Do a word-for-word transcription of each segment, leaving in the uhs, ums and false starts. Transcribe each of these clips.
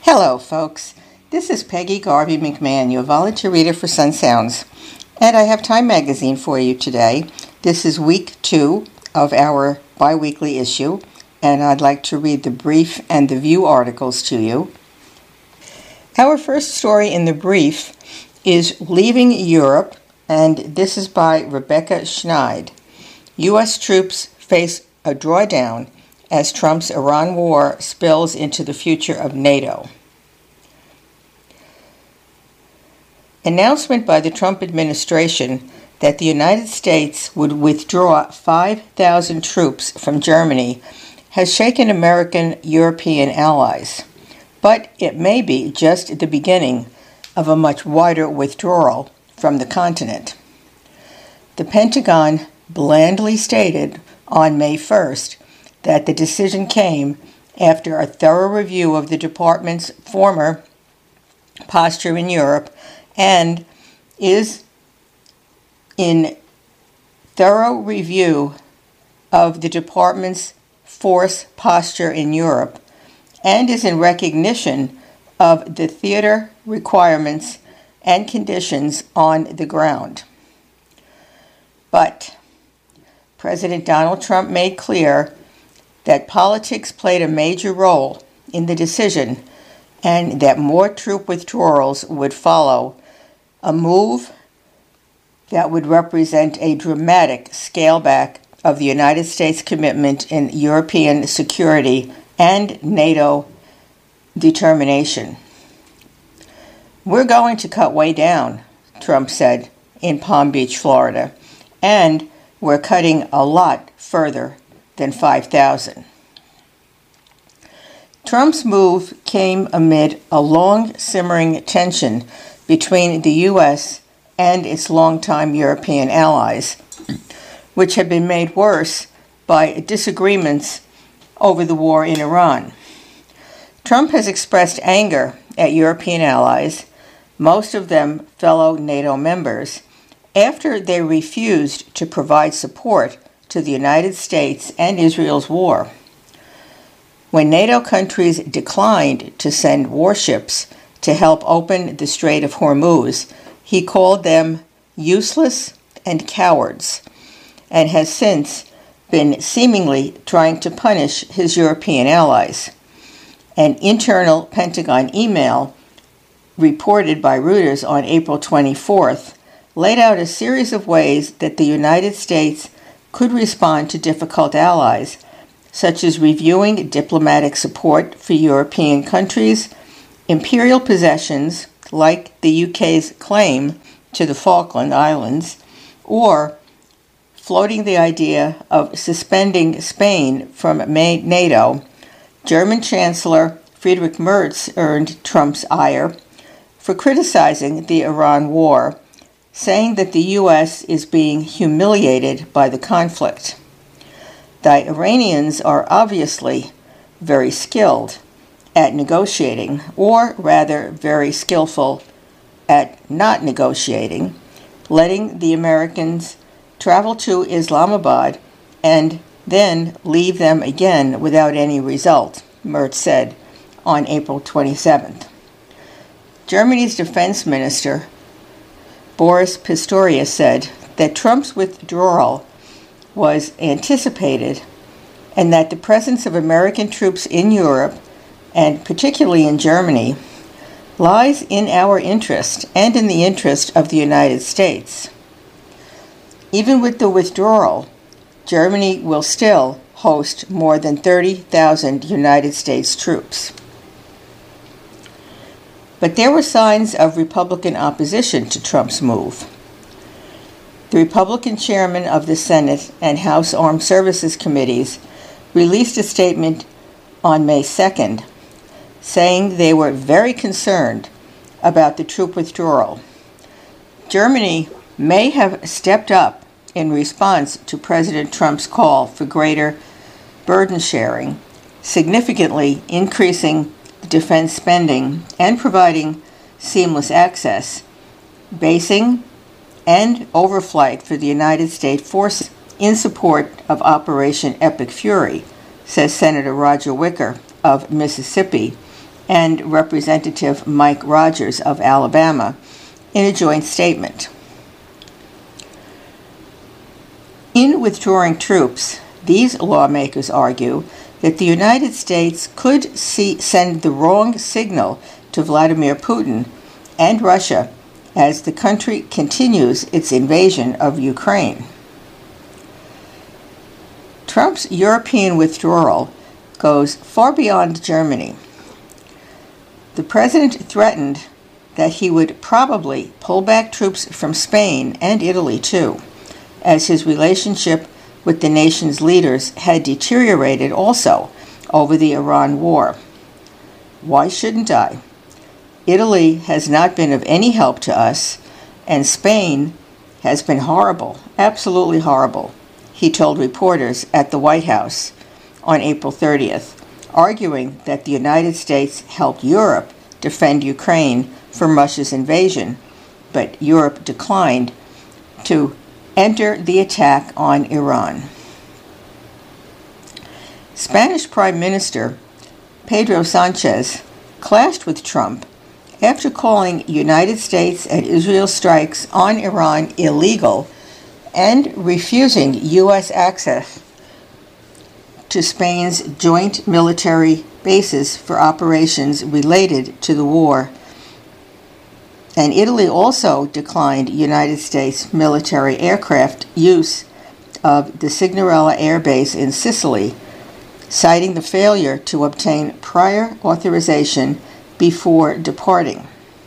Hello, folks. This is Peggy Garvey McMahon, your volunteer reader for Sun Sounds, and I have Time Magazine for you today. This is week two of our bi-weekly issue, and I'd like to read the brief and the view articles to you. Our first story in the brief is Leaving Europe, and this is by Rebecca Schneid. U S troops face a drawdown as Trump's Iran war spills into the future of NATO. Announcement by the Trump administration that the United States would withdraw five thousand troops from Germany has shaken American European allies, but it may be just the beginning of a much wider withdrawal from the continent. The Pentagon blandly stated on May first that the decision came after a thorough review of the department's former posture in Europe and is in thorough review of the department's force posture in Europe and is in recognition of the theater requirements and conditions on the ground. But President Donald Trump made clear that politics played a major role in the decision and that more troop withdrawals would follow, a move that would represent a dramatic scale back of the United States commitment in European security and NATO determination. We're going to cut way down, Trump said in Palm Beach, Florida, and we're cutting a lot further than five thousand. Trump's move came amid a long simmering tension between the U S and its longtime European allies, which had been made worse by disagreements over the war in Iran. Trump has expressed anger at European allies, most of them fellow NATO members, after they refused to provide support to the United States and Israel's war. When NATO countries declined to send warships to help open the Strait of Hormuz, he called them useless and cowards, and has since been seemingly trying to punish his European allies. An internal Pentagon email reported by Reuters on April twenty-fourth laid out a series of ways that the United States could respond to difficult allies, such as reviewing diplomatic support for European countries, imperial possessions like the U K's claim to the Falkland Islands, or floating the idea of suspending Spain from NATO. German Chancellor Friedrich Merz earned Trump's ire for criticizing the Iran war, saying that the U S is being humiliated by the conflict. The Iranians are obviously very skilled at negotiating, or rather very skillful at not negotiating, letting the Americans travel to Islamabad and then leave them again without any result, Merz said on April twenty-seventh. Germany's defense minister, Boris Pistorius, said that Trump's withdrawal was anticipated and that the presence of American troops in Europe, and particularly in Germany, lies in our interest and in the interest of the United States. Even with the withdrawal, Germany will still host more than thirty thousand United States troops. But there were signs of Republican opposition to Trump's move. The Republican chairman of the Senate and House Armed Services Committees released a statement on May second, saying they were very concerned about the troop withdrawal. Germany may have stepped up in response to President Trump's call for greater burden sharing, significantly increasing defense spending and providing seamless access, basing and overflight for the United States forces in support of Operation Epic Fury, says Senator Roger Wicker of Mississippi and Representative Mike Rogers of Alabama in a joint statement. In withdrawing troops, these lawmakers argue that the United States could see, send the wrong signal to Vladimir Putin and Russia as the country continues its invasion of Ukraine. Trump's European withdrawal goes far beyond Germany. The president threatened that he would probably pull back troops from Spain and Italy too, as his relationship with the nation's leaders had deteriorated also over the Iran war. Why shouldn't I? Italy has not been of any help to us, and Spain has been horrible, absolutely horrible, he told reporters at the White House on April thirtieth, arguing that the United States helped Europe defend Ukraine from Russia's invasion, but Europe declined to enter the attack on Iran. Spanish Prime Minister Pedro Sanchez clashed with Trump after calling United States and Israel strikes on Iran illegal and refusing U S access to Spain's joint military bases for operations related to the war. And Italy also declined United States military aircraft use of the Signorella Air Base in Sicily, citing the failure to obtain prior authorization before departing.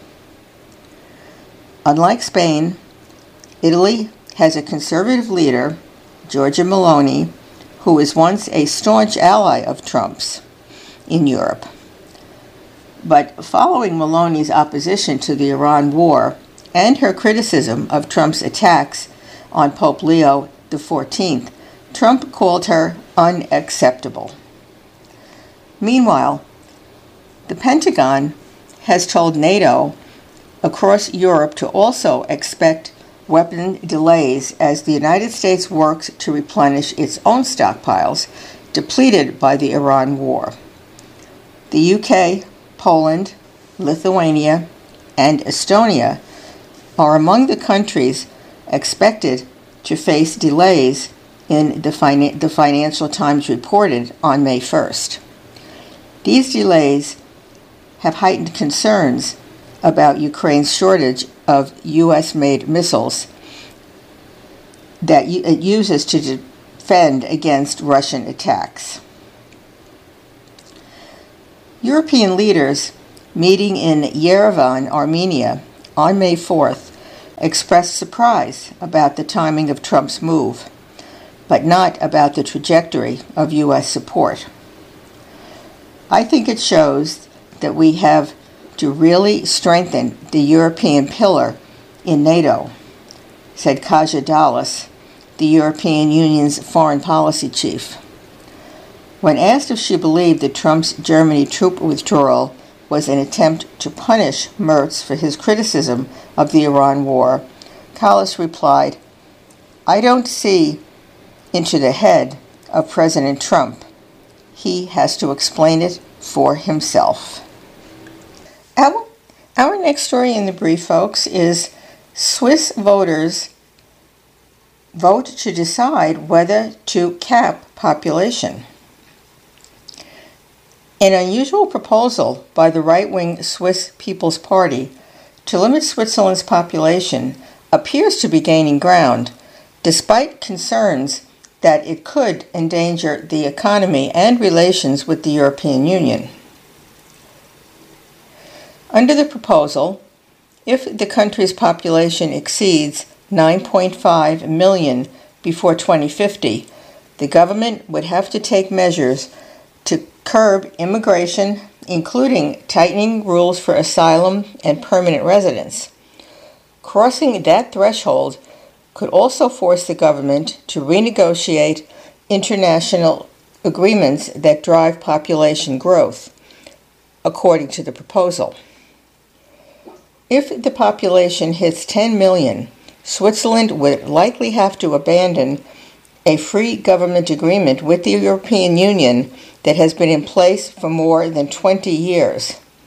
Unlike Spain, Italy has a conservative leader, Giorgia Meloni, who was once a staunch ally of Trump's in Europe. But following Meloni's opposition to the Iran war and her criticism of Trump's attacks on Pope Leo the fourteenth, Trump called her unacceptable. Meanwhile, the Pentagon has told NATO across Europe to also expect weapon delays as the United States works to replenish its own stockpiles depleted by the Iran war. The U K, Poland, Lithuania, and Estonia are among the countries expected to face delays in the, fin- the Financial Times reported on May first. These delays have heightened concerns about Ukraine's shortage of U S-made missiles that it uses to defend against Russian attacks. European leaders meeting in Yerevan, Armenia, on May fourth expressed surprise about the timing of Trump's move, but not about the trajectory of U S support. I think it shows that we have to really strengthen the European pillar in NATO, said Kaja Dallas, the European Union's foreign policy chief. When asked if she believed that Trump's Germany troop withdrawal was an attempt to punish Merz for his criticism of the Iran war, Kallas replied, "I don't see into the head of President Trump. He has to explain it for himself." Our, our next story in the brief, folks, is Swiss voters vote to decide whether to cap population. An unusual proposal by the right-wing Swiss People's Party to limit Switzerland's population appears to be gaining ground, despite concerns that it could endanger the economy and relations with the European Union. Under the proposal, if the country's population exceeds nine point five million before twenty fifty, the government would have to take measures to curb immigration, including tightening rules for asylum and permanent residence. Crossing that threshold could also force the government to renegotiate international agreements that drive population growth, according to the proposal. If the population hits ten million, Switzerland would likely have to abandon a free government agreement with the European Union that has been in place for more than twenty years.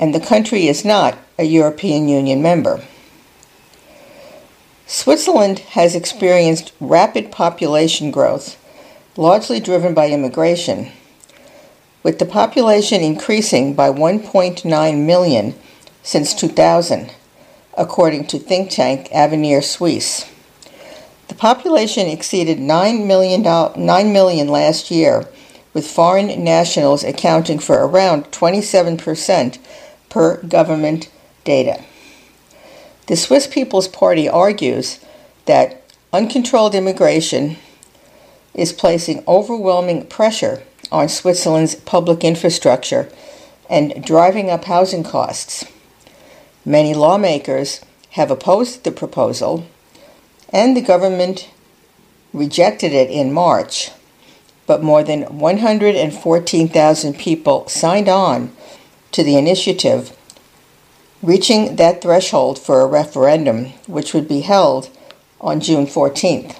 and the country is not a European Union member. Switzerland has experienced rapid population growth, largely driven by immigration, with the population increasing by one point nine million since two thousand, according to think tank Avenir Suisse. The population exceeded nine million, nine million last year, with foreign nationals accounting for around twenty-seven percent per government data. The Swiss People's Party argues that uncontrolled immigration is placing overwhelming pressure on Switzerland's public infrastructure and driving up housing costs. Many lawmakers have opposed the proposal, and the government rejected it in March, but more than one hundred fourteen thousand people signed on to the initiative, reaching that threshold for a referendum, which would be held on June fourteenth.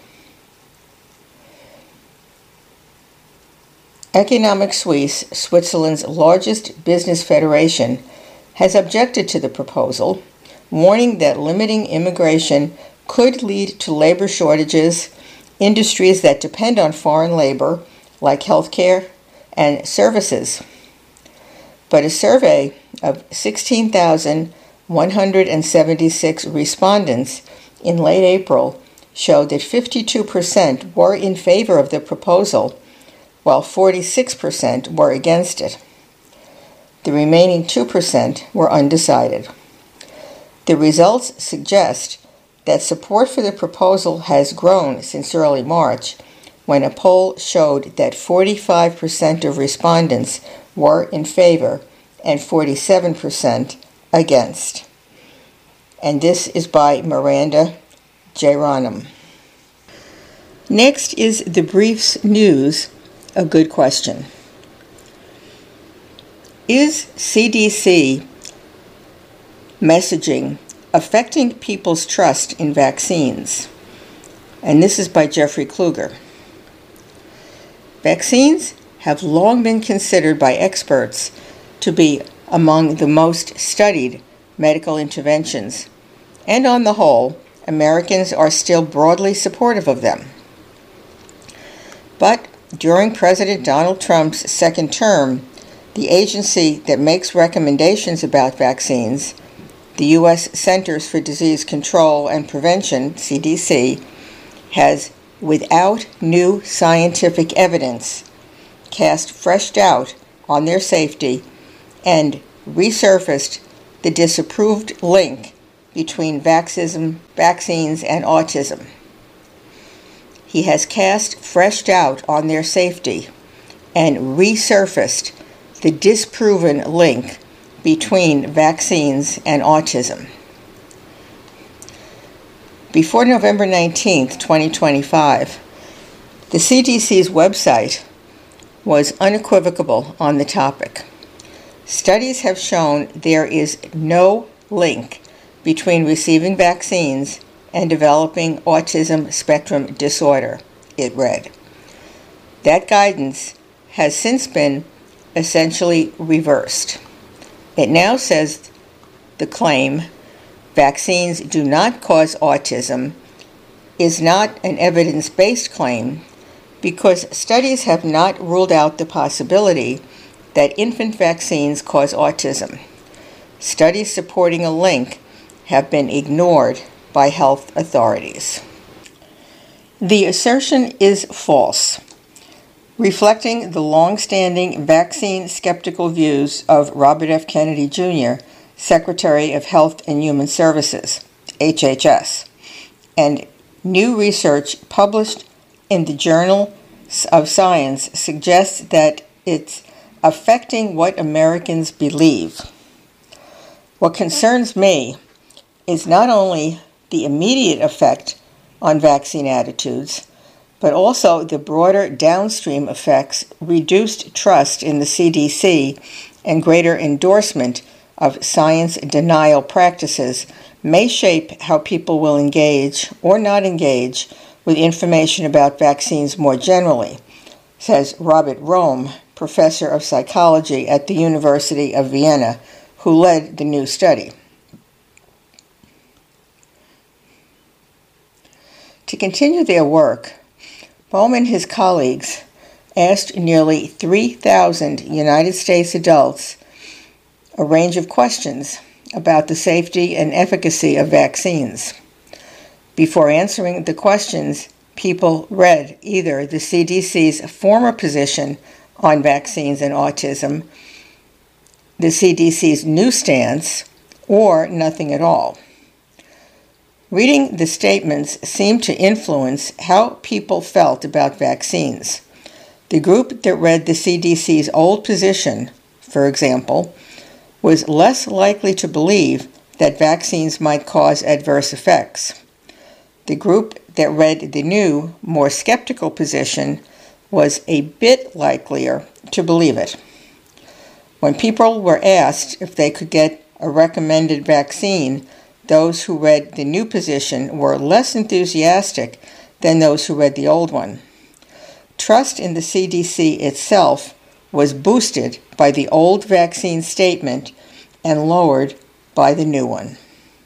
Economic Suisse, Switzerland's largest business federation, has objected to the proposal, warning that limiting immigration could lead to labor shortages, industries that depend on foreign labor, like healthcare and services. But a survey of sixteen thousand one hundred seventy-six respondents in late April showed that fifty-two percent were in favor of the proposal, while forty-six percent were against it. The remaining two percent were undecided. The results suggest that support for the proposal has grown since early March, when a poll showed that forty-five percent of respondents were in favor and forty-seven percent against. And this is by Miranda Jairanam. Next is the Brief's news, a good question. Is C D C messaging affecting people's trust in vaccines? And this is by Jeffrey Kluger. Vaccines have long been considered by experts to be among the most studied medical interventions, and on the whole, Americans are still broadly supportive of them. But during President Donald Trump's second term, the agency that makes recommendations about vaccines, the U S Centers for Disease Control and Prevention, C D C, has, without new scientific evidence, cast fresh doubt on their safety and resurfaced the disapproved link between vaccine, vaccines and autism. He has cast fresh doubt on their safety and resurfaced the disproven link between vaccines and autism. Before November nineteenth, twenty twenty-five, the C D C's website was unequivocal on the topic. Studies have shown there is no link between receiving vaccines and developing autism spectrum disorder, it read. That guidance has since been essentially reversed. It now says the claim, vaccines do not cause autism, is not an evidence-based claim because studies have not ruled out the possibility that infant vaccines cause autism. Studies supporting a link have been ignored by health authorities. The assertion is false, reflecting the long-standing vaccine-skeptical views of Robert F. Kennedy Junior, Secretary of Health and Human Services, H H S, and new research published in the Journal of Science suggests that it's affecting what Americans believe. What concerns me is not only the immediate effect on vaccine attitudes, but also the broader downstream effects reduced trust in the C D C and greater endorsement of science denial practices may shape how people will engage or not engage with information about vaccines more generally, says Robert Rohm, professor of psychology at the University of Vienna, who led the new study. To continue their work, Bohm and his colleagues asked nearly three thousand United States adults a range of questions about the safety and efficacy of vaccines. Before answering the questions, people read either the C D C's former position on vaccines and autism, the C D C's new stance, or nothing at all. Reading the statements seemed to influence how people felt about vaccines. The group that read the C D C's old position, for example, was less likely to believe that vaccines might cause adverse effects. The group that read the new, more skeptical position was a bit likelier to believe it. When people were asked if they could get a recommended vaccine, those who read the new position were less enthusiastic than those who read the old one. Trust in the C D C itself was boosted by the old vaccine statement and lowered by the new one.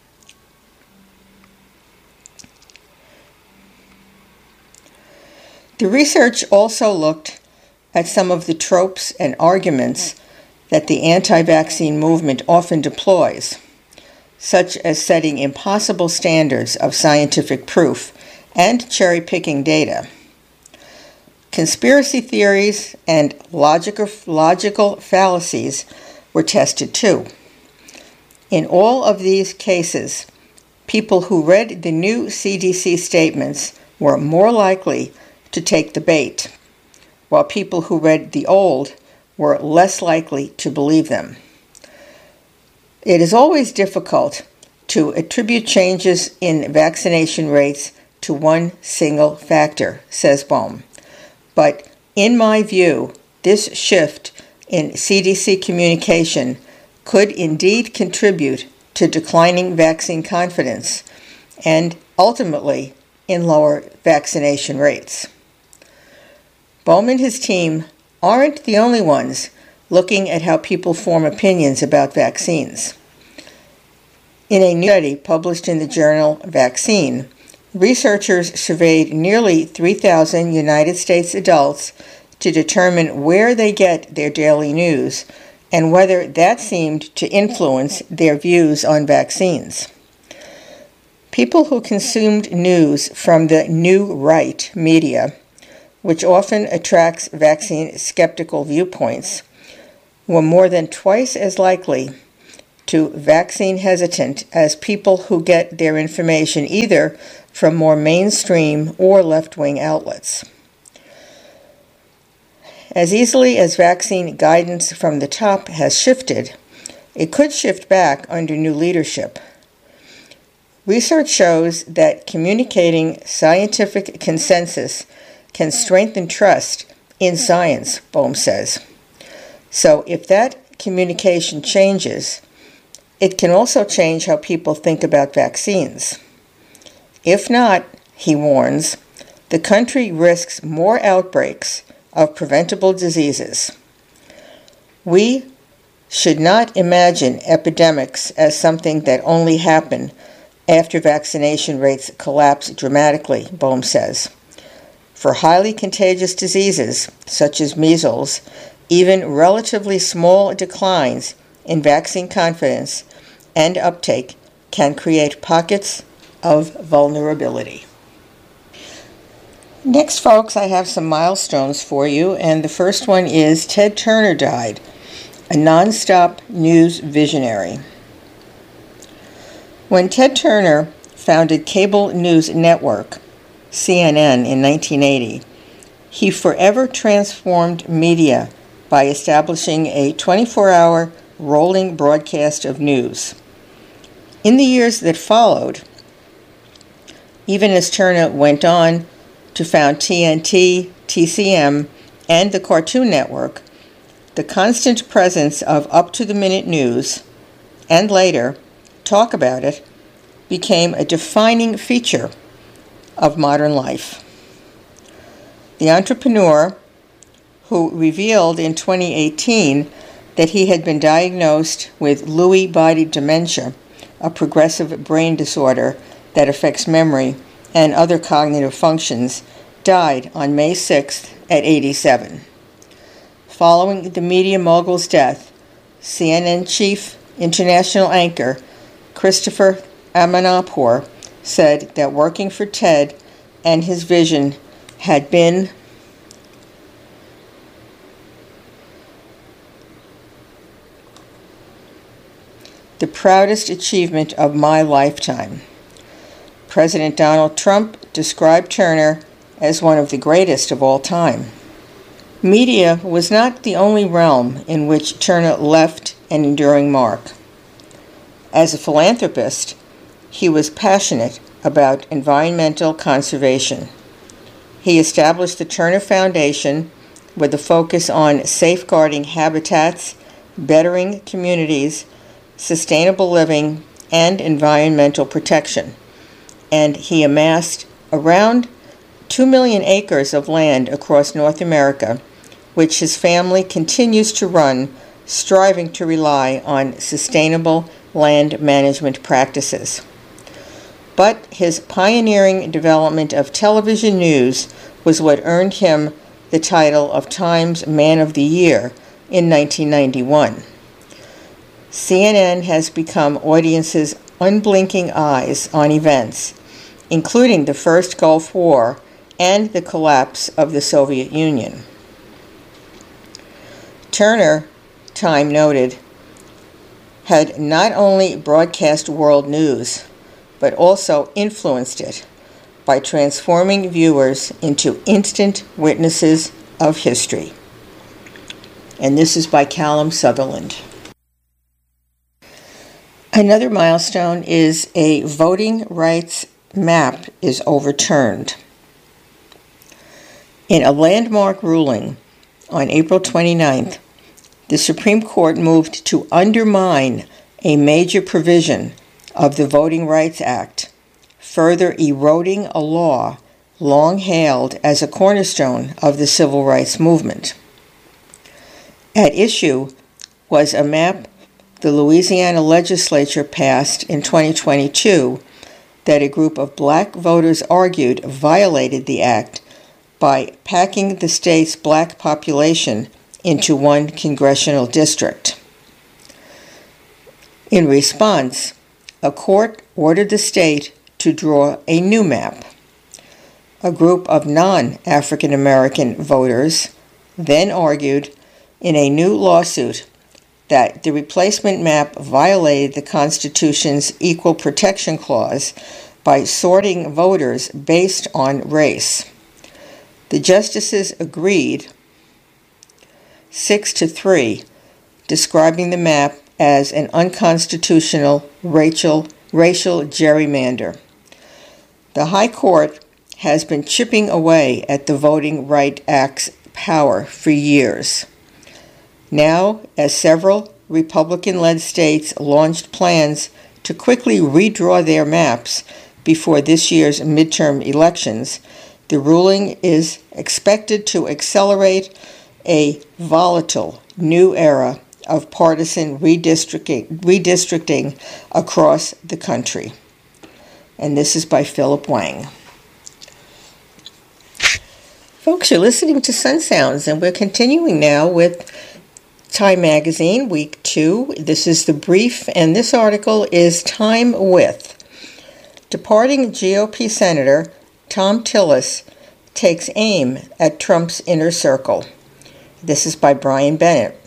The research also looked at some of the tropes and arguments that the anti-vaccine movement often deploys, such as setting impossible standards of scientific proof and cherry-picking data. Conspiracy theories and logical, logical fallacies were tested too. In all of these cases, people who read the new C D C statements were more likely to take the bait, while people who read the old were less likely to believe them. It is always difficult to attribute changes in vaccination rates to one single factor, says Bohm. But in my view, this shift in C D C communication could indeed contribute to declining vaccine confidence and ultimately in lower vaccination rates. Bohm and his team aren't the only ones looking at how people form opinions about vaccines. In a new study published in the journal Vaccine, researchers surveyed nearly three thousand United States adults to determine where they get their daily news and whether that seemed to influence their views on vaccines. People who consumed news from the New Right media, which often attracts vaccine-skeptical viewpoints, were more than twice as likely to vaccine hesitant as people who get their information either from more mainstream or left-wing outlets. As easily as vaccine guidance from the top has shifted, it could shift back under new leadership. Research shows that communicating scientific consensus can strengthen trust in science, Bohm says. So if that communication changes, it can also change how people think about vaccines. If not, he warns, the country risks more outbreaks of preventable diseases. We should not imagine epidemics as something that only happen after vaccination rates collapse dramatically, Bohm says. For highly contagious diseases, such as measles, even relatively small declines in vaccine confidence and uptake can create pockets of vulnerability. Next, folks, I have some milestones for you, and the first one is Ted Turner died, a nonstop news visionary. When Ted Turner founded Cable News Network, C N N, in nineteen eighty, he forever transformed media by establishing a twenty-four hour rolling broadcast of news. In the years that followed, even as Turner went on to found T N T, T C M, and the Cartoon Network, the constant presence of up-to-the-minute news, and later, talk about it, became a defining feature of modern life. The entrepreneur, who revealed in twenty eighteen that he had been diagnosed with Lewy body dementia, a progressive brain disorder that affects memory and other cognitive functions, died on May sixth at eighty-seven. Following the media mogul's death, C N N chief international anchor Christopher Amanpour said that working for Ted and his vision had been the proudest achievement of my lifetime. President Donald Trump described Turner as one of the greatest of all time. Media was not the only realm in which Turner left an enduring mark. As a philanthropist, he was passionate about environmental conservation. He established the Turner Foundation with a focus on safeguarding habitats, bettering communities, sustainable living, and environmental protection. And he amassed around two million acres of land across North America, which his family continues to run, striving to rely on sustainable land management practices. But his pioneering development of television news was what earned him the title of Time's Man of the Year in nineteen ninety-one. C N N has become audiences' unblinking eyes on events, including the first Gulf War and the collapse of the Soviet Union. Turner, Time noted, had not only broadcast world news, but also influenced it by transforming viewers into instant witnesses of history. And this is by Callum Sutherland. Another milestone is a voting rights map is overturned. In a landmark ruling on April twenty-ninth, the Supreme Court moved to undermine a major provision of the Voting Rights Act, further eroding a law long hailed as a cornerstone of the civil rights movement. At issue was a map the Louisiana legislature passed in twenty twenty-two that a group of black voters argued violated the act by packing the state's black population into one congressional district. In response, a court ordered the state to draw a new map. A group of non-African American voters then argued in a new lawsuit that the replacement map violated the Constitution's Equal Protection Clause by sorting voters based on race. The justices agreed six to three, describing the map as an unconstitutional racial, racial gerrymander. The High Court has been chipping away at the Voting Rights Act's power for years. Now, as several Republican-led states launched plans to quickly redraw their maps before this year's midterm elections, the ruling is expected to accelerate a volatile new era of partisan redistricting, redistricting across the country. And this is by Philip Wang. Folks, you're listening to Sun Sounds, and we're continuing now with Time Magazine, Week two. This is the brief, and this article is Time With. Departing G O P Senator Thom Tillis takes aim at Trump's inner circle. This is by Brian Bennett.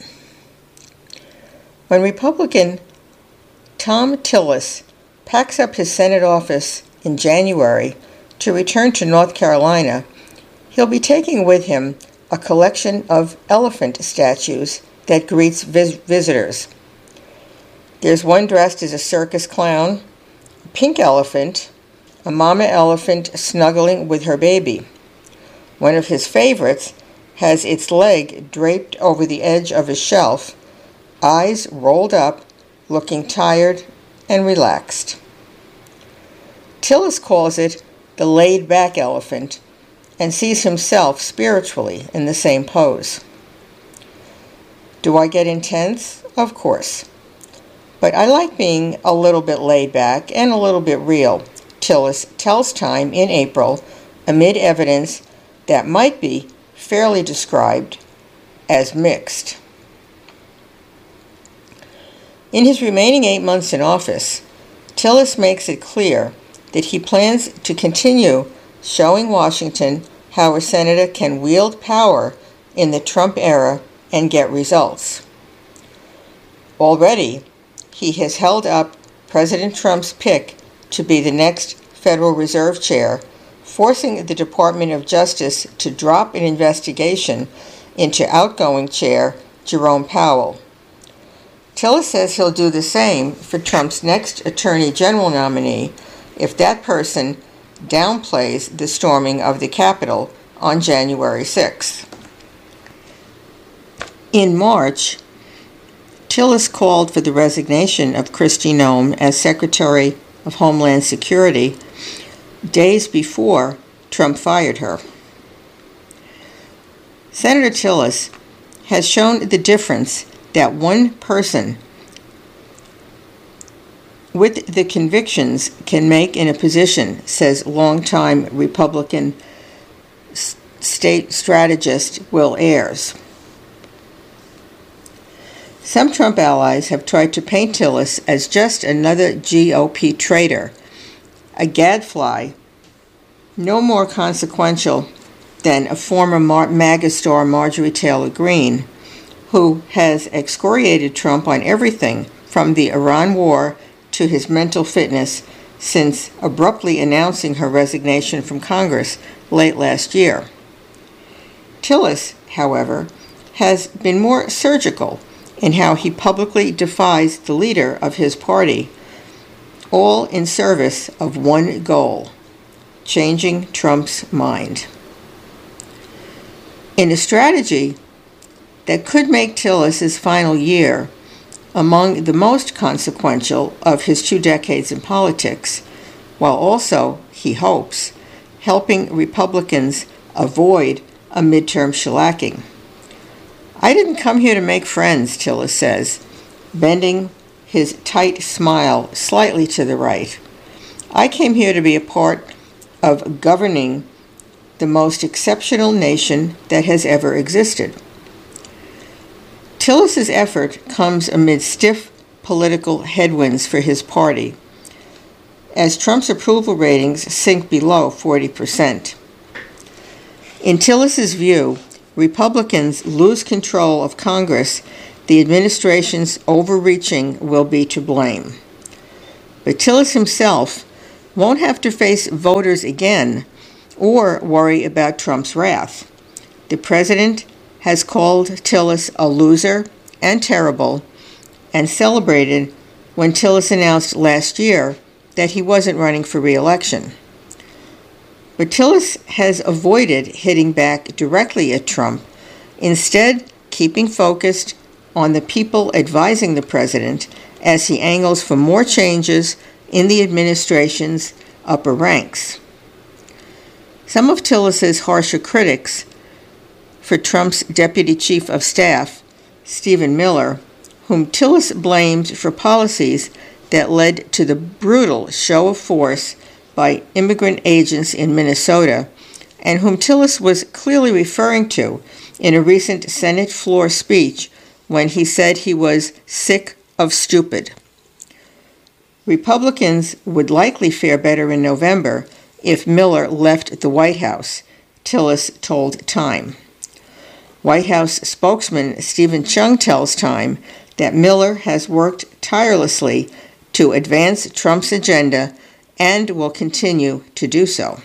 When Republican Thom Tillis packs up his Senate office in January to return to North Carolina, he'll be taking with him a collection of elephant statues that greets vis- visitors. There's one dressed as a circus clown, a pink elephant, a mama elephant snuggling with her baby. One of his favorites has its leg draped over the edge of a shelf, eyes rolled up, looking tired and relaxed. Tillis calls it the laid-back elephant and sees himself spiritually in the same pose. Do I get intense? Of course. But I like being a little bit laid back and a little bit real, Tillis tells Time in April, amid evidence that might be fairly described as mixed. In his remaining eight months in office, Tillis makes it clear that he plans to continue showing Washington how a senator can wield power in the Trump era and get results. Already, he has held up President Trump's pick to be the next Federal Reserve Chair, forcing the Department of Justice to drop an investigation into outgoing Chair Jerome Powell. Tillis says he'll do the same for Trump's next Attorney General nominee if that person downplays the storming of the Capitol on January sixth. In March, Tillis called for the resignation of Kristi Noem as Secretary of Homeland Security days before Trump fired her. Senator Tillis has shown the difference that one person with the convictions can make in a position, says longtime Republican state strategist Will Ayers. Some Trump allies have tried to paint Tillis as just another G O P traitor, a gadfly no more consequential than a former MAGA star Marjorie Taylor Greene, who has excoriated Trump on everything from the Iran war to his mental fitness since abruptly announcing her resignation from Congress late last year. Tillis, however, has been more surgical in how he publicly defies the leader of his party, all in service of one goal: changing Trump's mind. In a strategy that could make Tillis' final year among the most consequential of his two decades in politics, while also, he hopes, helping Republicans avoid a midterm shellacking. I didn't come here to make friends, Tillis says, bending his tight smile slightly to the right. I came here to be a part of governing the most exceptional nation that has ever existed. Tillis' effort comes amid stiff political headwinds for his party, as Trump's approval ratings sink below forty percent. In Tillis' view, Republicans lose control of Congress, the administration's overreaching will be to blame. But Tillis himself won't have to face voters again or worry about Trump's wrath. The president has called Tillis a loser and terrible, and celebrated when Tillis announced last year that he wasn't running for re-election. But Tillis has avoided hitting back directly at Trump, instead keeping focused on the people advising the president as he angles for more changes in the administration's upper ranks. Some of Tillis' harsher critics for Trump's deputy chief of staff, Stephen Miller, whom Tillis blamed for policies that led to the brutal show of force by immigrant agents in Minnesota, and whom Tillis was clearly referring to in a recent Senate floor speech when he said he was sick of stupid. Republicans would likely fare better in November if Miller left the White House, Tillis told Time. White House spokesman Stephen Chung tells Time that Miller has worked tirelessly to advance Trump's agenda and will continue to do so.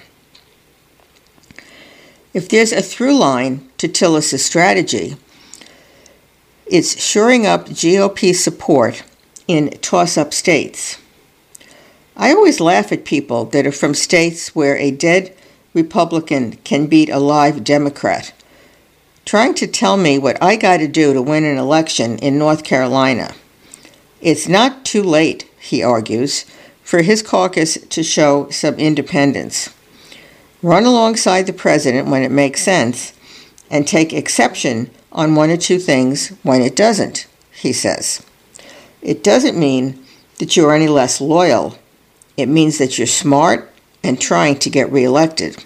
If there's a through line to Tillis' strategy, it's shoring up G O P support in toss-up states. I always laugh at people that are from states where a dead Republican can beat a live Democrat, trying to tell me what I got to do to win an election in North Carolina. It's not too late, he argues, for his caucus to show some independence. Run alongside the president when it makes sense, and take exception on one or two things when it doesn't, he says. It doesn't mean that you're any less loyal. It means that you're smart and trying to get reelected.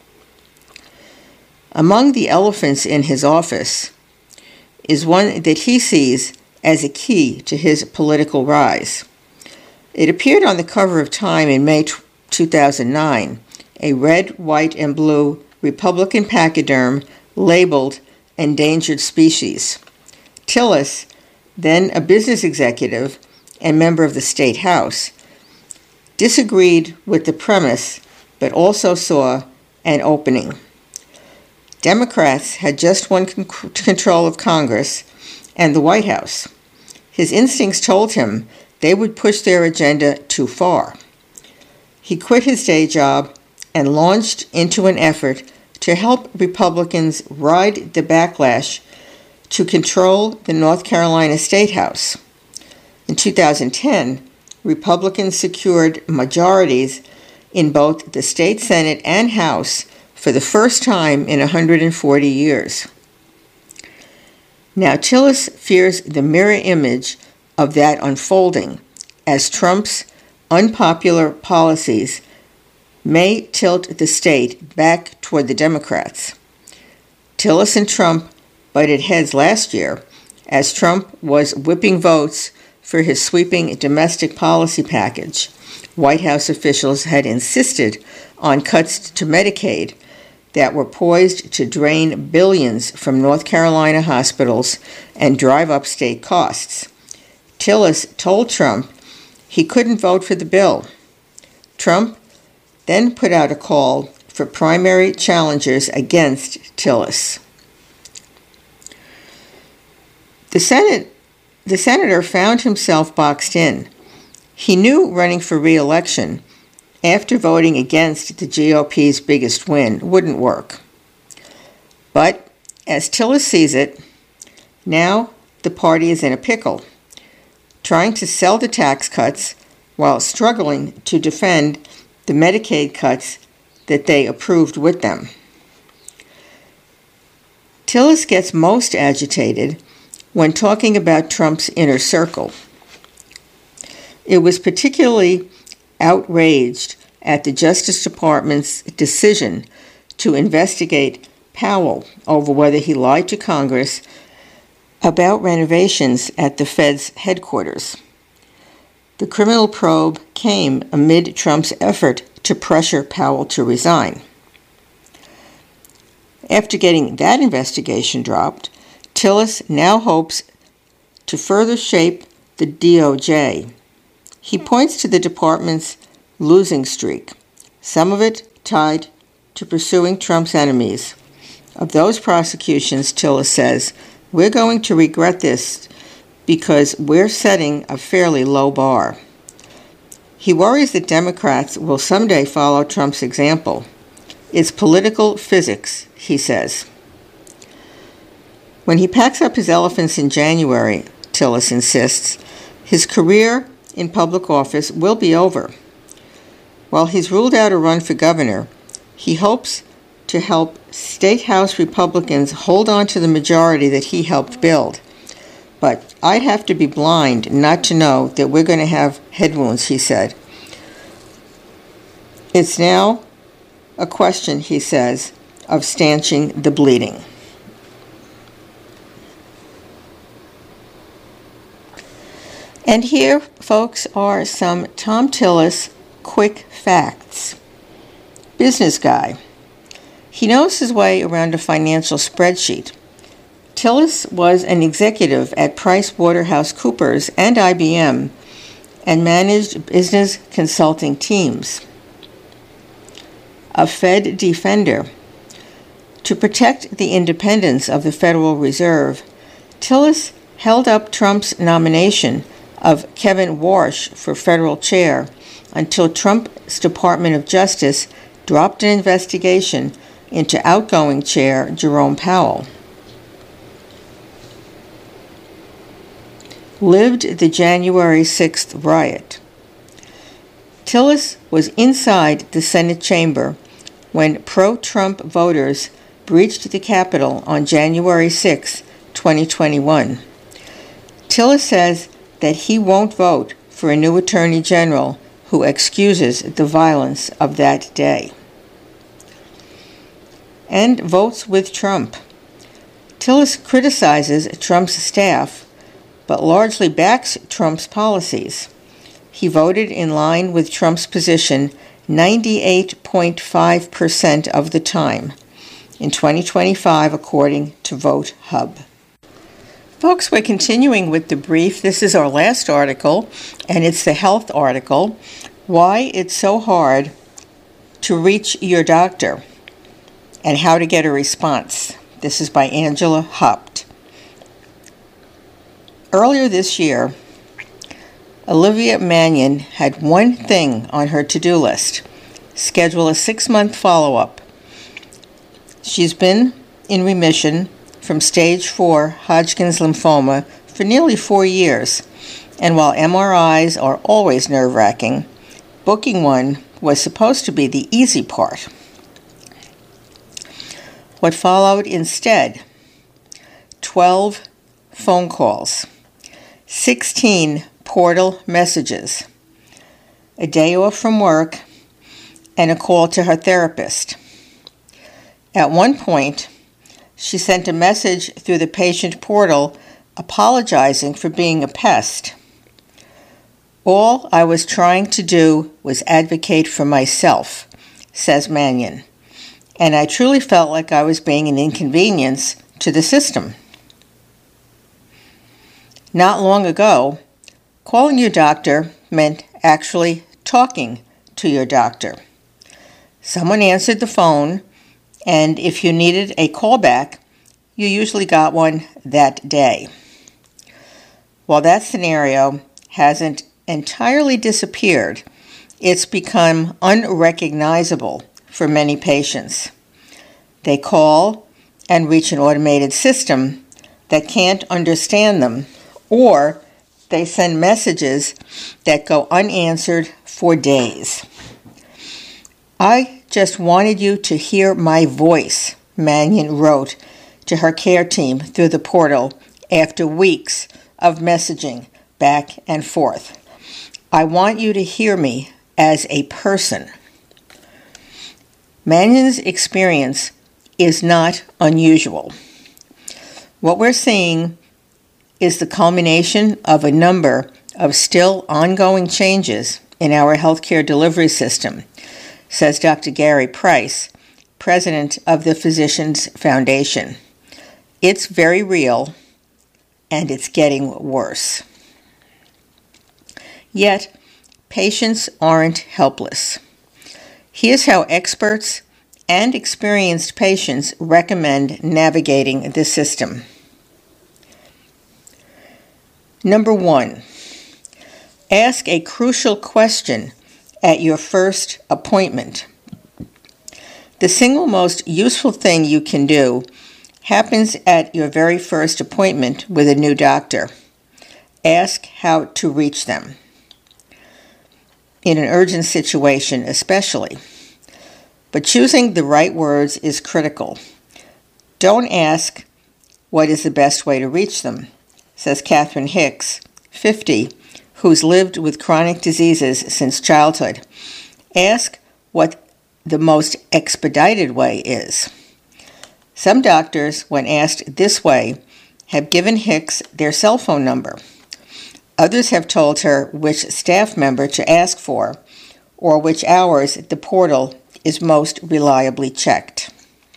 Among the elephants in his office is one that he sees as a key to his political rise. It appeared on the cover of Time in May two thousand nine, a red, white, and blue Republican pachyderm labeled endangered species. Tillis, then a business executive and member of the State House, disagreed with the premise but also saw an opening. Democrats had just won con- control of Congress and the White House. His instincts told him they would push their agenda too far. He quit his day job and launched into an effort to help Republicans ride the backlash to control the North Carolina State House. In two thousand ten, Republicans secured majorities in both the state Senate and House for the first time in one hundred forty years. Now Tillis fears the mirror image of that unfolding, as Trump's unpopular policies may tilt the state back toward the Democrats. Tillis and Trump butted heads last year as Trump was whipping votes for his sweeping domestic policy package. White House officials had insisted on cuts to Medicaid that were poised to drain billions from North Carolina hospitals and drive up state costs. Tillis told Trump he couldn't vote for the bill. Trump then put out a call for primary challengers against Tillis. The Senate, the senator found himself boxed in. He knew running for re-election after voting against the G O P's biggest win wouldn't work. But as Tillis sees it, now the party is in a pickle, trying to sell the tax cuts while struggling to defend the Medicaid cuts that they approved with them. Tillis gets most agitated when talking about Trump's inner circle. It was particularly outraged at the Justice Department's decision to investigate Powell over whether he lied to Congress about renovations at the Fed's headquarters. The criminal probe came amid Trump's effort to pressure Powell to resign. After getting that investigation dropped, Tillis now hopes to further shape the D O J. He points to the department's losing streak, some of it tied to pursuing Trump's enemies. Of those prosecutions, Tillis says, "We're going to regret this because we're setting a fairly low bar." He worries that Democrats will someday follow Trump's example. It's political physics, he says. When he packs up his elephants in January, Tillis insists, his career in public office will be over. While he's ruled out a run for governor, he hopes to help State House Republicans hold on to the majority that he helped build. But I'd have to be blind not to know that we're going to have head wounds, he said. It's now a question, he says, of stanching the bleeding. And here, folks, are some Thom Tillis quick facts. Business guy. He knows his way around a financial spreadsheet. Tillis was an executive at PricewaterhouseCoopers and I B M and managed business consulting teams. A Fed defender. To protect the independence of the Federal Reserve, Tillis held up Trump's nomination of Kevin Warsh for federal chair until Trump's Department of Justice dropped an investigation into outgoing chair Jerome Powell. Lived the January sixth riot. Tillis was inside the Senate chamber when pro-Trump voters breached the Capitol on January sixth twenty twenty-one. Tillis says that he won't vote for a new attorney general who excuses the violence of that day. And votes with Trump. Tillis criticizes Trump's staff, but largely backs Trump's policies. He voted in line with Trump's position ninety-eight point five percent of the time in twenty twenty-five, according to VoteHub. Folks, we're continuing with the brief. This is our last article, and it's the health article, Why It's So Hard to Reach Your Doctor and How to Get a Response. This is by Angela Haupt. Earlier this year, Olivia Mannion had one thing on her to-do list: schedule a six-month follow-up. She's been in remission from stage four Hodgkin's lymphoma for nearly four years, and while M R Is are always nerve-wracking, booking one was supposed to be the easy part. What followed instead? twelve phone calls, sixteen portal messages, a day off from work, and a call to her therapist. At one point, she sent a message through the patient portal apologizing for being a pest. All I was trying to do was advocate for myself, says Mannion, and I truly felt like I was being an inconvenience to the system. Not long ago, calling your doctor meant actually talking to your doctor. Someone answered the phone, and if you needed a callback, you usually got one that day. While that scenario hasn't entirely disappeared, it's become unrecognizable for many patients. They call and reach an automated system that can't understand them, or they send messages that go unanswered for days. I just wanted you to hear my voice, Mannion wrote to her care team through the portal after weeks of messaging back and forth. I want you to hear me as a person. Mannion's experience is not unusual. What we're seeing is the culmination of a number of still ongoing changes in our healthcare delivery system, says Doctor Gary Price, president of the Physicians Foundation. It's very real, and it's getting worse. Yet, patients aren't helpless. Here's how experts and experienced patients recommend navigating the system. Number one, ask a crucial question at your first appointment. The single most useful thing you can do happens at your very first appointment with a new doctor. Ask how to reach them. In an urgent situation especially. But choosing the right words is critical. Don't ask what is the best way to reach them, says Catherine Hicks, fifty, who's lived with chronic diseases since childhood. Ask what the most expedited way is. Some doctors, when asked this way, have given Hicks their cell phone number. Others have told her which staff member to ask for, or which hours the portal is most reliably checked.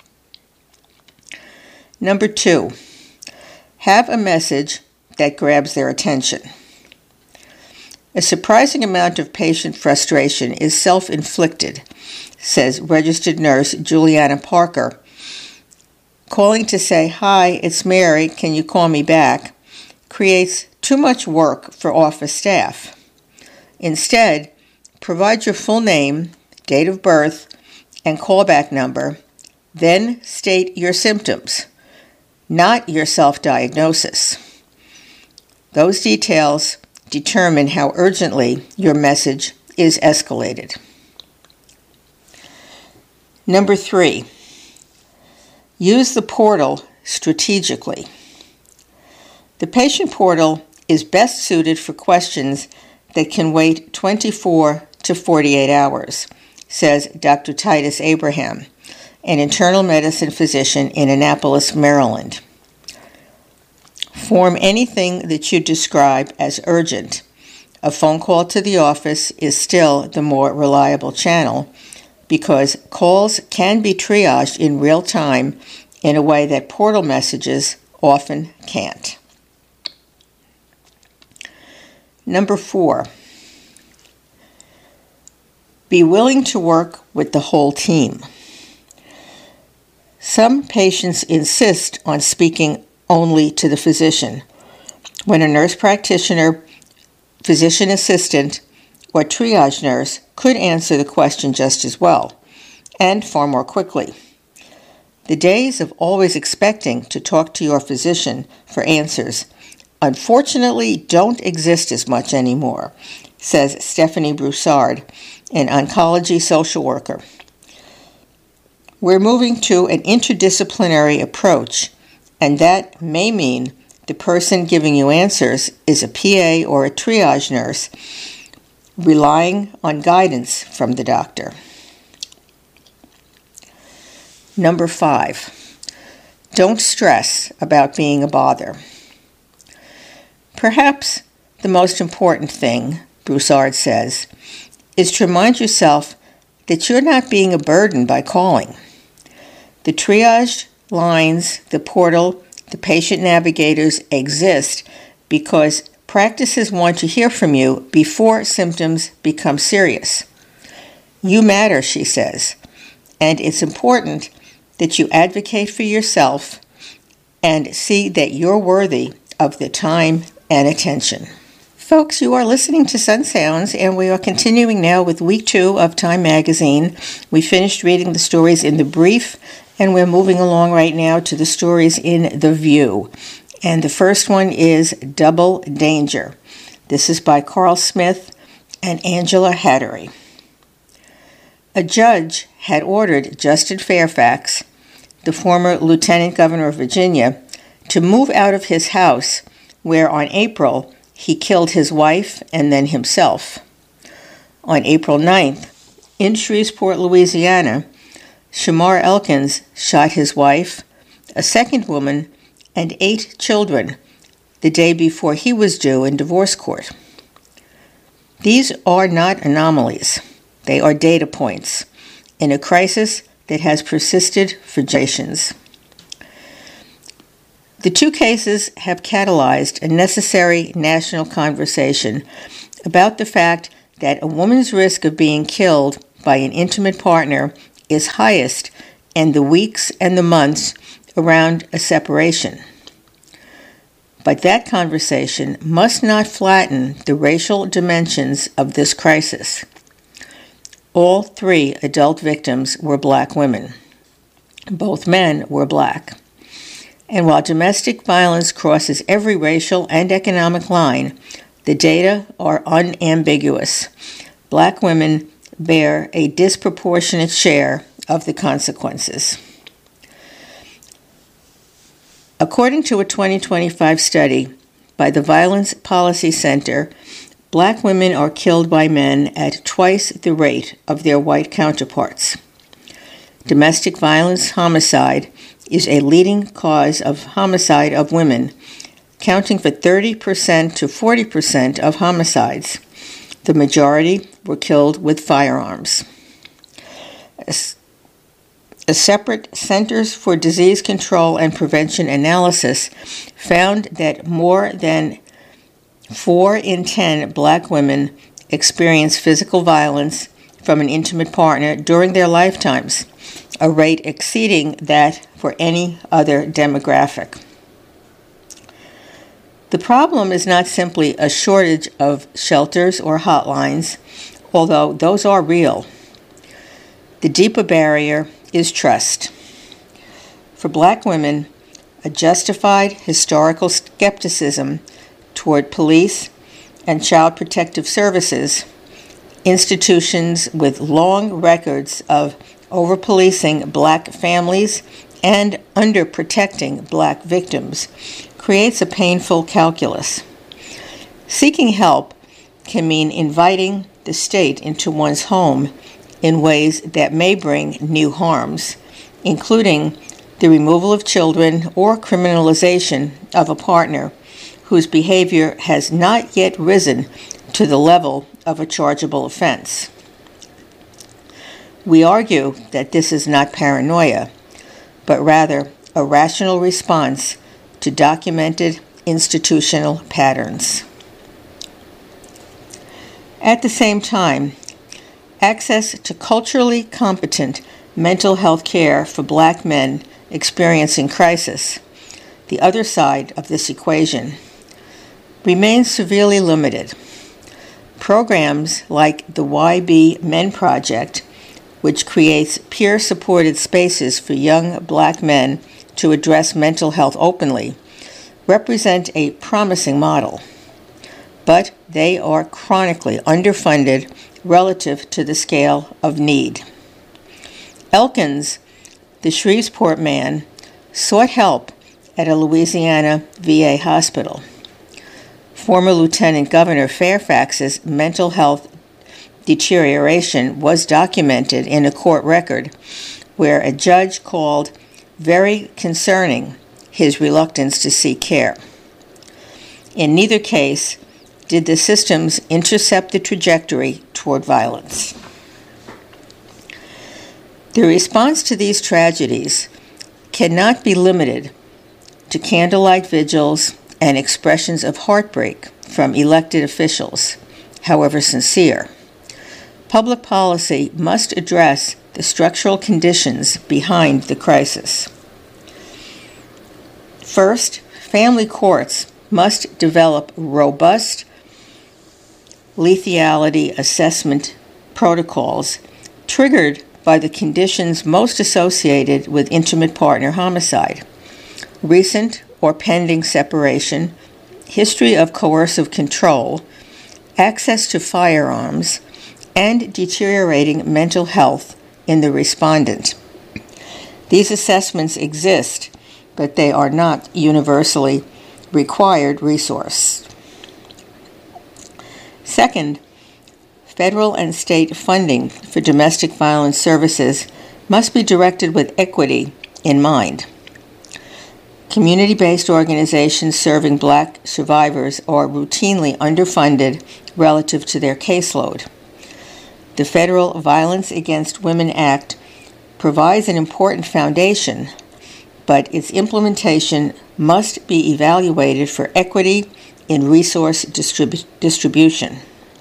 Number two, have a message that grabs their attention. A surprising amount of patient frustration is self-inflicted, says registered nurse Juliana Parker. Calling to say, "Hi, it's Mary, can you call me back?" creates too much work for office staff. Instead, provide your full name, date of birth, and callback number, then state your symptoms, not your self-diagnosis. Those details determine how urgently your message is escalated. Number three, use the portal strategically. The patient portal is best suited for questions that can wait twenty-four to forty-eight hours, says Doctor Titus Abraham, an internal medicine physician in Annapolis, Maryland. Form anything that you describe as urgent. A phone call to the office is still the more reliable channel because calls can be triaged in real time in a way that portal messages often can't. Number four, be willing to work with the whole team. Some patients insist on speaking only to the physician, when a nurse practitioner, physician assistant, or triage nurse could answer the question just as well, and far more quickly. The days of always expecting to talk to your physician for answers unfortunately don't exist as much anymore, says Stephanie Broussard, an oncology social worker. We're moving to an interdisciplinary approach, and that may mean the person giving you answers is a P A or a triage nurse, relying on guidance from the doctor. Number five, don't stress about being a bother. Perhaps the most important thing, Broussard says, is to remind yourself that you're not being a burden by calling. The triage lines, the portal, the patient navigators exist because practices want to hear from you before symptoms become serious. You matter, she says, and it's important that you advocate for yourself and see that you're worthy of the time and attention. Folks, you are listening to Sun Sounds, and we are continuing now with week two of Time Magazine. We finished reading the stories in the brief, and we're moving along right now to the stories in The View. And the first one is Double Danger. This is by Carl Smith and Angela Hattery. A judge had ordered Justin Fairfax, the former lieutenant governor of Virginia, to move out of his house where on April he killed his wife and then himself. On April ninth, in Shreveport, Louisiana, Shamar Elkins shot his wife, a second woman, and eight children the day before he was due in divorce court. These are not anomalies. They are data points in a crisis that has persisted for generations. The two cases have catalyzed a necessary national conversation about the fact that a woman's risk of being killed by an intimate partner is highest in the weeks and the months around a separation. But that conversation must not flatten the racial dimensions of this crisis. All three adult victims were black women. Both men were black. And while domestic violence crosses every racial and economic line, the data are unambiguous. Black women bear a disproportionate share of the consequences. According to a twenty twenty-five study by the Violence Policy Center, black women are killed by men at twice the rate of their white counterparts. Domestic violence homicide is a leading cause of homicide of women, counting for thirty percent to forty percent of homicides. The majority were killed with firearms. A separate Centers for Disease Control and Prevention analysis found that more than four in ten black women experience physical violence from an intimate partner during their lifetimes, a rate exceeding that for any other demographic. The problem is not simply a shortage of shelters or hotlines, although those are real. The deeper barrier is trust. For black women, a justified historical skepticism toward police and child protective services, institutions with long records of over-policing black families and under-protecting black victims, creates a painful calculus. Seeking help can mean inviting the state into one's home in ways that may bring new harms, including the removal of children or criminalization of a partner whose behavior has not yet risen to the level of a chargeable offense. We argue that this is not paranoia, but rather a rational response to documented institutional patterns. At the same time, access to culturally competent mental health care for Black men experiencing crisis, the other side of this equation, remains severely limited. Programs like the Y B Men Project, which creates peer-supported spaces for young Black men to address mental health openly, represent a promising model, but they are chronically underfunded relative to the scale of need. Elkins, the Shreveport man, sought help at a Louisiana V A hospital. Former Lieutenant Governor Fairfax's mental health deterioration was documented in a court record where a judge called very concerning his reluctance to seek care. In neither case did the systems intercept the trajectory toward violence. The response to these tragedies cannot be limited to candlelight vigils and expressions of heartbreak from elected officials, however sincere. Public policy must address the structural conditions behind the crisis. First, family courts must develop robust lethality assessment protocols triggered by the conditions most associated with intimate partner homicide: recent or pending separation, history of coercive control, access to firearms, and deteriorating mental health in the respondent. These assessments exist, but they are not universally required resource. Second, federal and state funding for domestic violence services must be directed with equity in mind. Community-based organizations serving Black survivors are routinely underfunded relative to their caseload. The Federal Violence Against Women Act provides an important foundation, but its implementation must be evaluated for equity in resource distribu- distribution.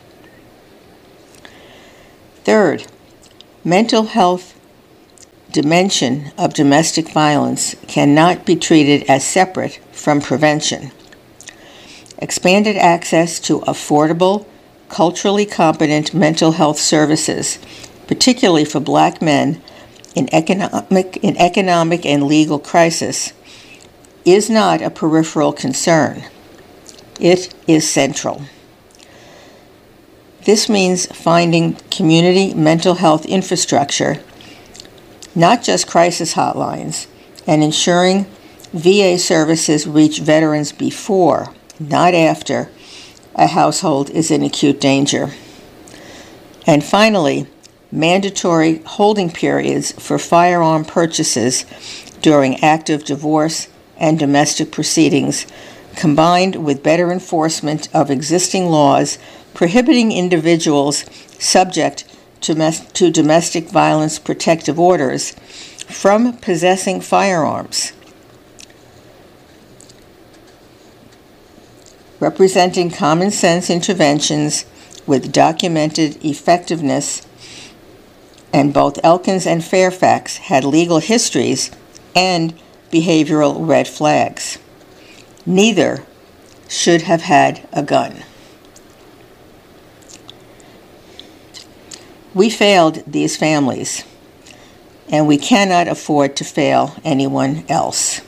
Third, mental health dimension of domestic violence cannot be treated as separate from prevention. Expanded access to affordable, culturally competent mental health services, particularly for Black men in economic, in economic and legal crisis, is not a peripheral concern. It is central. This means finding community mental health infrastructure, not just crisis hotlines, and ensuring V A services reach veterans before, not after, a household is in acute danger. And finally, mandatory holding periods for firearm purchases during active divorce and domestic proceedings, combined with better enforcement of existing laws prohibiting individuals subject to, mes- to domestic violence protective orders from possessing firearms, representing common sense interventions with documented effectiveness, and both Elkins and Fairfax had legal histories and behavioral red flags. Neither should have had a gun. We failed these families, and we cannot afford to fail anyone else.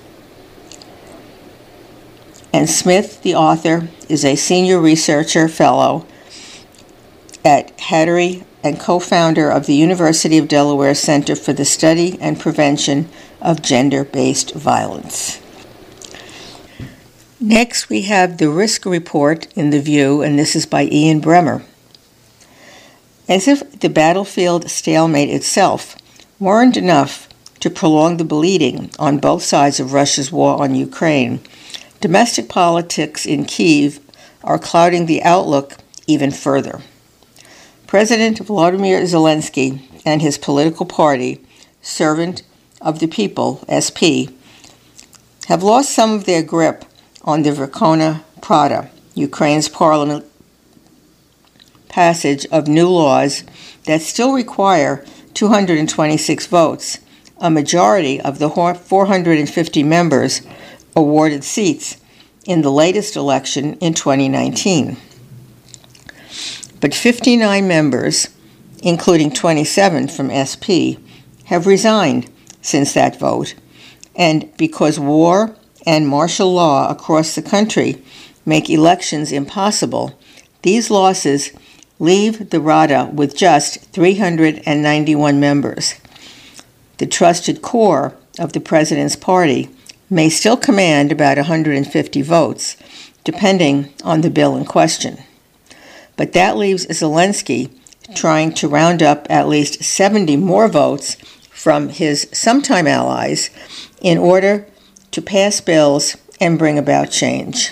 And Smith, the author, is a senior researcher fellow at Hattery and co-founder of the University of Delaware Center for the Study and Prevention of Gender-Based Violence. Next, we have the risk report in The View, and this is by Ian Bremmer. As if the battlefield stalemate itself weren't enough to prolong the bleeding on both sides of Russia's war on Ukraine, domestic politics in Kyiv are clouding the outlook even further. President Volodymyr Zelensky and his political party, Servant of the People, S P, have lost some of their grip on the Verkhovna Rada, Ukraine's parliament passage of new laws that still require two hundred twenty-six votes, a majority of the four hundred fifty members awarded seats in the latest election in twenty nineteen. But fifty-nine members, including twenty-seven from S P, have resigned since that vote, and because war and martial law across the country make elections impossible, these losses leave the Rada with just three hundred ninety-one members. The trusted core of the president's party may still command about one hundred fifty votes, depending on the bill in question. But that leaves Zelensky trying to round up at least seventy more votes from his sometime allies in order to pass bills and bring about change.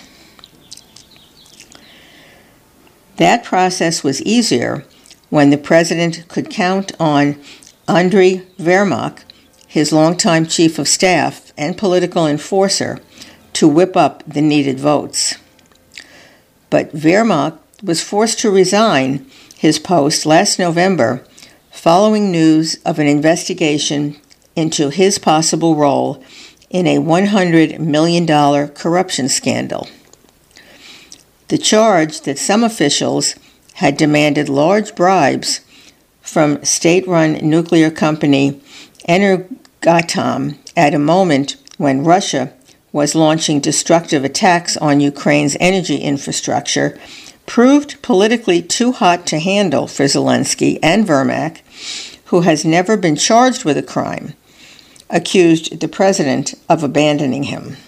That process was easier when the president could count on Andriy Yermak, his longtime chief of staff and political enforcer, to whip up the needed votes. But Yermak was forced to resign his post last November following news of an investigation into his possible role in a one hundred million dollars corruption scandal. The charge that some officials had demanded large bribes from state-run nuclear company Energoatom at a moment when Russia was launching destructive attacks on Ukraine's energy infrastructure proved politically too hot to handle for Zelensky and Yermak, who has never been charged with a crime, accused the president of abandoning him.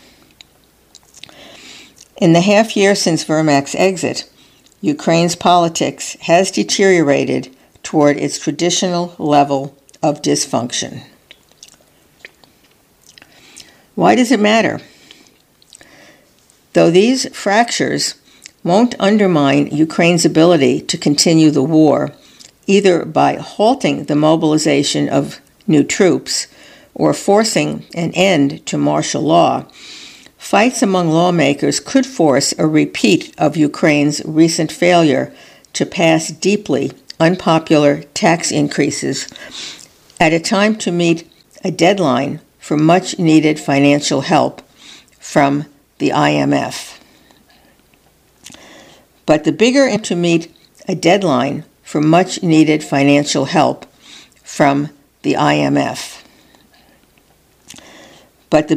In the half year since Yermak's exit, Ukraine's politics has deteriorated toward its traditional level of dysfunction. Why does it matter? Though these fractures won't undermine Ukraine's ability to continue the war, either by halting the mobilization of new troops or forcing an end to martial law, fights among lawmakers could force a repeat of Ukraine's recent failure to pass deeply unpopular tax increases at a time to meet a deadline for much-needed financial help from the I M F. But the bigger to meet a deadline for much-needed financial help from the I M F. But the